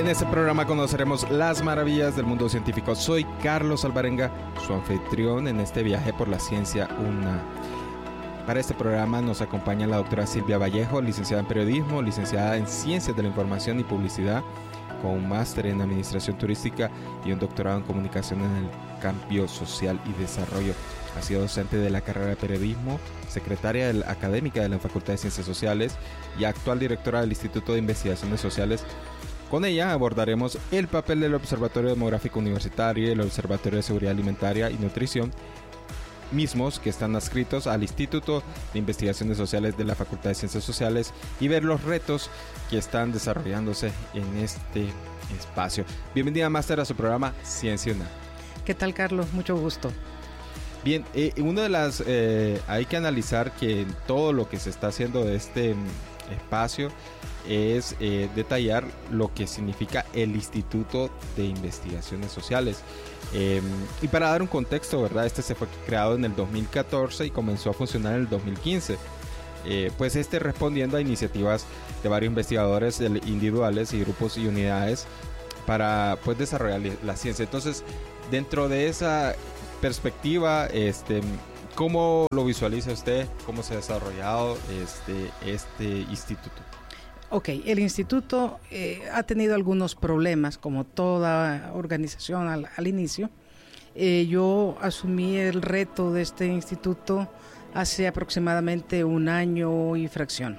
En este programa conoceremos las maravillas del mundo científico. Soy Carlos Alvarenga, su anfitrión en este viaje por la ciencia UNA. Para este programa nos acompaña la doctora Silvia Vallejo, licenciada en periodismo, licenciada en ciencias de la información y publicidad, con un máster en administración turística y un doctorado en comunicación en el cambio social y desarrollo. Ha sido docente de la carrera de periodismo, secretaria académica de la Facultad de Ciencias Sociales y actual directora del Instituto de Investigaciones Sociales. Con ella abordaremos el papel del Observatorio Demográfico Universitario y el Observatorio de Seguridad Alimentaria y Nutrición, mismos que están adscritos al Instituto de Investigaciones Sociales de la Facultad de Ciencias Sociales, y ver los retos que están desarrollándose en este espacio. Bienvenida, máster, a su programa Ciencia UNA. ¿Qué tal, Carlos? Mucho gusto. Bien, hay que analizar que todo lo que se está haciendo de este espacio es detallar lo que significa el Instituto de Investigaciones Sociales. Y para dar un contexto, ¿verdad? Este se fue creado en el 2014 y comenzó a funcionar en el 2015. Pues respondiendo a iniciativas de varios investigadores individuales y grupos y unidades para pues desarrollar la ciencia. Entonces, dentro de esa perspectiva, ¿cómo lo visualiza usted? ¿Cómo se ha desarrollado este instituto? Ok, el instituto ha tenido algunos problemas, como toda organización al inicio. Yo asumí el reto de este instituto hace aproximadamente un año y fracción.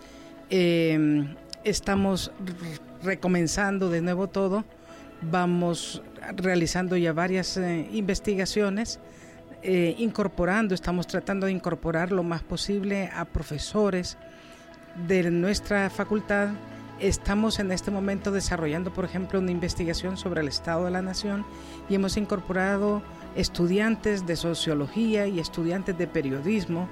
Estamos recomenzando de nuevo todo. Vamos realizando ya varias investigaciones, estamos tratando de incorporar lo más posible a profesores de nuestra facultad. Estamos en este momento desarrollando, por ejemplo, una investigación sobre el Estado de la Nación y hemos incorporado estudiantes de sociología y estudiantes de periodismo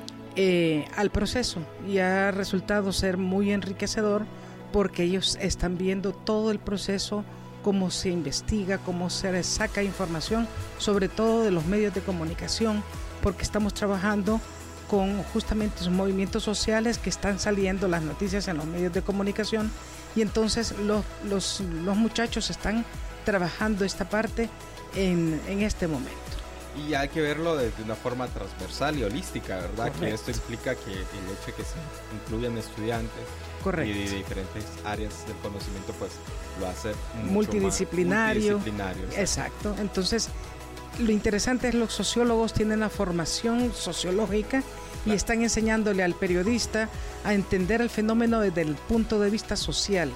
al proceso, y ha resultado ser muy enriquecedor porque ellos están viendo todo el proceso, cómo se investiga, cómo se saca información, sobre todo de los medios de comunicación, porque estamos trabajando con justamente esos movimientos sociales que están saliendo las noticias en los medios de comunicación, y entonces los muchachos están trabajando esta parte en este momento. Y hay que verlo de una forma transversal y holística, ¿verdad? Correcto. Que esto implica que el hecho de que se incluyan estudiantes Correcto. y de diferentes áreas del conocimiento, pues lo hace multidisciplinario. Exacto. Entonces, lo interesante es que los sociólogos tienen la formación sociológica, claro, y están enseñándole al periodista a entender el fenómeno desde el punto de vista social.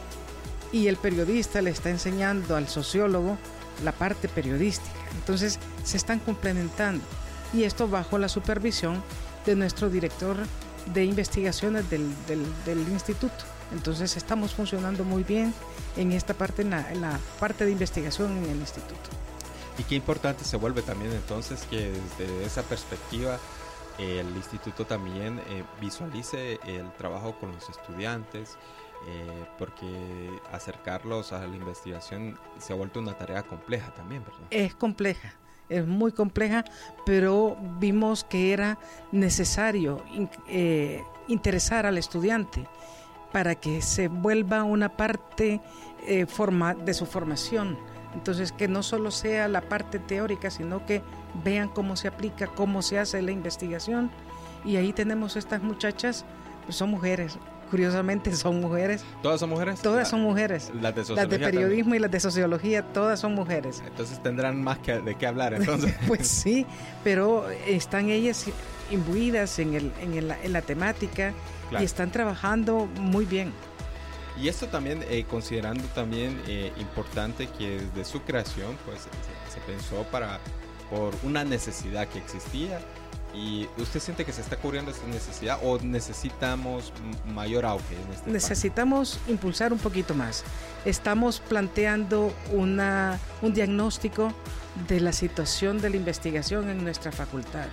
Y el periodista le está enseñando al sociólogo la parte periodística. Entonces se están complementando, y esto bajo la supervisión de nuestro director de investigaciones del instituto. Entonces estamos funcionando muy bien en esta parte, en la parte de investigación en el instituto. Y qué importante se vuelve también entonces que desde esa perspectiva el instituto también visualice el trabajo con los estudiantes, porque acercarlos a la investigación se ha vuelto una tarea compleja también, ¿verdad? Es compleja, es muy compleja, pero vimos que era necesario interesar al estudiante para que se vuelva una parte de su formación. Entonces, que no solo sea la parte teórica, sino que vean cómo se aplica, cómo se hace la investigación. Y ahí tenemos estas muchachas, pues son mujeres, curiosamente son mujeres. ¿Todas son mujeres? Todas son mujeres. Las de sociología, las de periodismo también. Y las de sociología, todas son mujeres. Entonces tendrán más de qué hablar, entonces. Pues sí, pero están ellas imbuidas en la temática, claro, y están trabajando muy bien. Y esto también, considerando también importante que desde su creación pues se pensó por una necesidad que existía. ¿Y usted siente que se está cubriendo esta necesidad o necesitamos mayor auge en este Necesitamos espacio? Impulsar un poquito más. Estamos planteando un diagnóstico de la situación de la investigación en nuestra facultad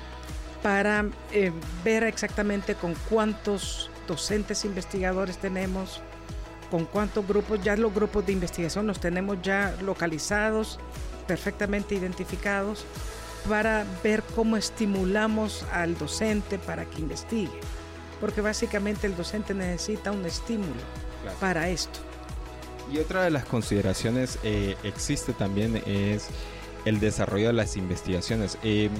para ver exactamente con cuántos docentes investigadores tenemos, con cuántos grupos. Ya los grupos de investigación los tenemos ya localizados, perfectamente identificados, para ver cómo estimulamos al docente para que investigue, porque básicamente el docente necesita un estímulo, claro, para esto. Y otra de las consideraciones existe también es el desarrollo de las investigaciones.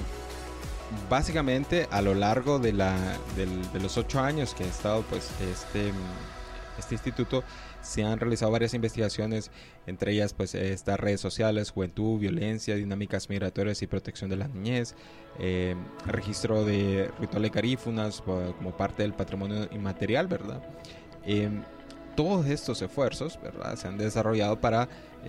Básicamente, a lo largo de los 8 años que ha estado pues este instituto, se han realizado varias investigaciones, entre ellas pues estas redes sociales, juventud, violencia, dinámicas migratorias y protección de la niñez, registro de rituales garífunas como parte del patrimonio inmaterial, ¿verdad? Todos estos esfuerzos, ¿verdad?, se han desarrollado para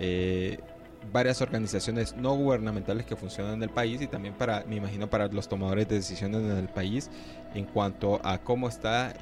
varias organizaciones no gubernamentales que funcionan en el país y también me imagino, para los tomadores de decisiones en el país en cuanto a cómo está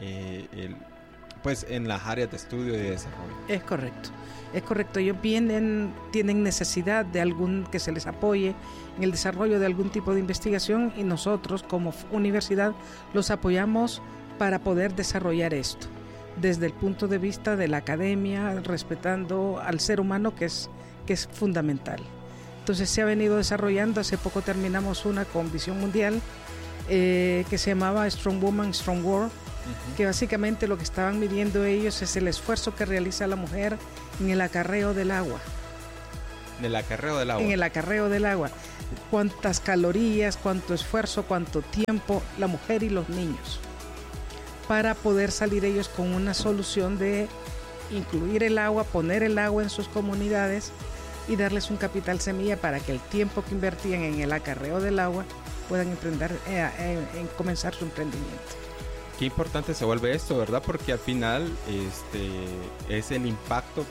pues en las áreas de estudio y de desarrollo. Es correcto. Ellos tienen necesidad de que se les apoye en el desarrollo de algún tipo de investigación, y nosotros como universidad los apoyamos para poder desarrollar esto desde el punto de vista de la academia, respetando al ser humano, que es fundamental. Entonces se ha venido desarrollando. Hace poco terminamos una con visión mundial que se llamaba Strong Woman, Strong World, que básicamente lo que estaban midiendo ellos es el esfuerzo que realiza la mujer en el acarreo del agua. En el acarreo del agua. Cuántas calorías, cuánto esfuerzo, cuánto tiempo la mujer y los niños, para poder salir ellos con una solución de incluir el agua, poner el agua en sus comunidades y darles un capital semilla para que el tiempo que invertían en el acarreo del agua puedan comenzar su emprendimiento. Qué importante se vuelve esto, ¿verdad? Porque al final es el impacto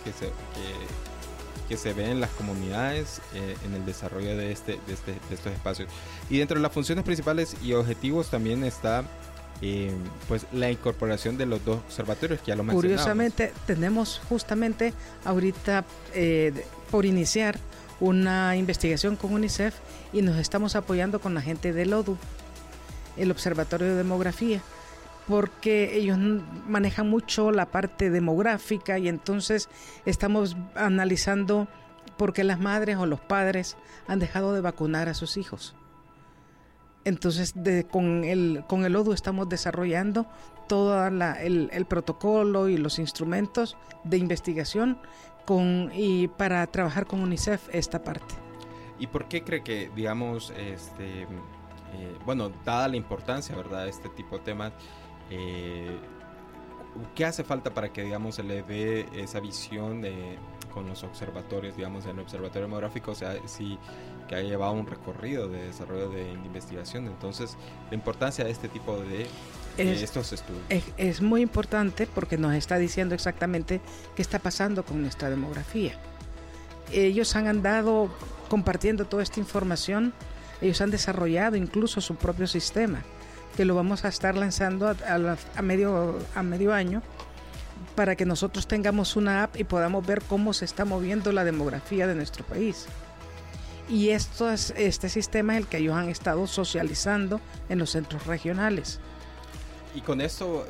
que se ve en las comunidades en el desarrollo de estos espacios. Y dentro de las funciones principales y objetivos también está pues la incorporación de los 2 observatorios que ya lo mencionamos. Curiosamente, tenemos justamente ahorita por iniciar una investigación con UNICEF, y nos estamos apoyando con la gente del ODU, el Observatorio de Demografía, porque ellos manejan mucho la parte demográfica, y entonces estamos analizando por qué las madres o los padres han dejado de vacunar a sus hijos. Entonces con el ODU estamos desarrollando todo el protocolo y los instrumentos de investigación y para trabajar con UNICEF esta parte. ¿Y por qué cree que, digamos, dada la importancia, ¿verdad?, de este tipo de temas, ¿qué hace falta para que, digamos, se le dé esa visión con los observatorios, digamos, en el observatorio demográfico? O sea, sí, que ha llevado un recorrido de desarrollo de investigación. Entonces, la importancia de este tipo de estos estudios. Es muy importante, porque nos está diciendo exactamente qué está pasando con nuestra demografía. Ellos han andado compartiendo toda esta información. Ellos han desarrollado incluso su propio sistema, que lo vamos a estar lanzando a medio año, para que nosotros tengamos una app y podamos ver cómo se está moviendo la demografía de nuestro país. Y este sistema es el que ellos han estado socializando en los centros regionales. Y con esto,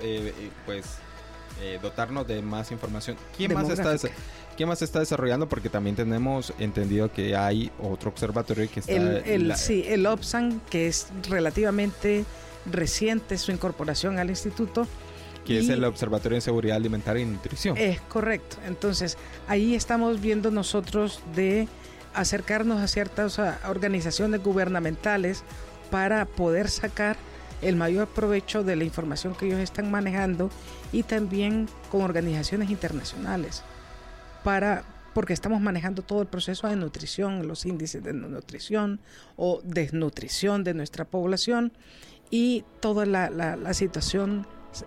dotarnos de más información. ¿Quién más está desarrollando? Porque también tenemos entendido que hay otro observatorio que está... el OPSAN, que es relativamente reciente su incorporación al instituto. Que es el Observatorio en Seguridad Alimentaria y Nutrición. Es correcto. Entonces, ahí estamos viendo nosotros de acercarnos a ciertas organizaciones gubernamentales para poder sacar el mayor provecho de la información que ellos están manejando, y también con organizaciones internacionales, porque estamos manejando todo el proceso de nutrición, los índices de nutrición o desnutrición de nuestra población y toda la situación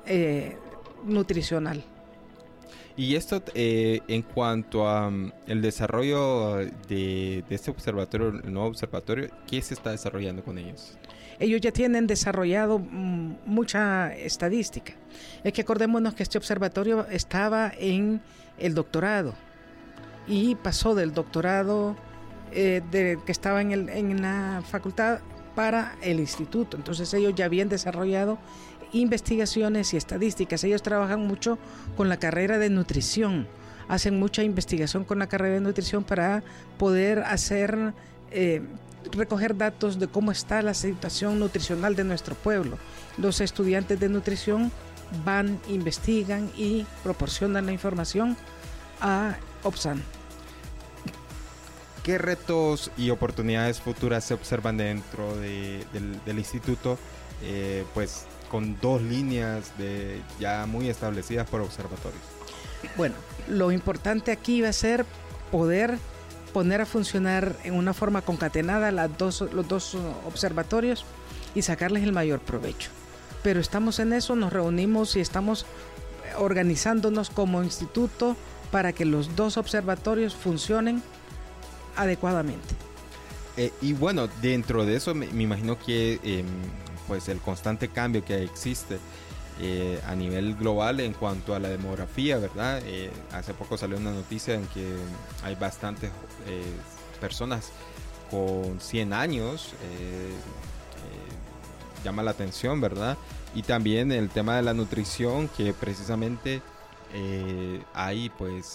nutricional. Y esto en cuanto a el desarrollo de este observatorio, el nuevo observatorio, ¿qué se está desarrollando con ellos? Ellos ya tienen desarrollado mucha estadística. Es que acordémonos que este observatorio estaba en el doctorado y pasó del doctorado que estaba en la facultad para el instituto. Entonces ellos ya habían desarrollado investigaciones y estadísticas. Ellos trabajan mucho con la carrera de nutrición, hacen mucha investigación con la carrera de nutrición para poder recoger datos de cómo está la situación nutricional de nuestro pueblo. Los estudiantes de nutrición van, investigan y proporcionan la información a OPSAN. ¿Qué retos y oportunidades futuras se observan dentro del instituto? Pues con 2 líneas ya muy establecidas por observatorios. Bueno, lo importante aquí va a ser poder poner a funcionar en una forma concatenada los dos observatorios y sacarles el mayor provecho. Pero estamos en eso, nos reunimos y estamos organizándonos como instituto para que los 2 observatorios funcionen adecuadamente. Y bueno, dentro de eso me imagino que pues el constante cambio que existe a nivel global en cuanto a la demografía, ¿verdad? Hace poco salió una noticia en que hay bastantes personas con 100 años, llama la atención, ¿verdad? Y también el tema de la nutrición, que precisamente hay pues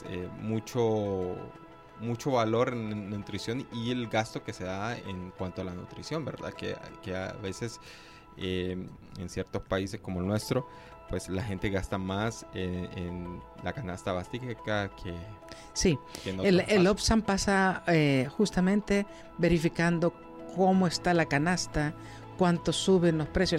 mucho valor en nutrición y el gasto que se da en cuanto a la nutrición, ¿verdad? Que a veces en ciertos países como el nuestro, pues la gente gasta más en la canasta básica que... Sí, que el OPSAN pasa justamente verificando cómo está la canasta, cuánto suben los precios.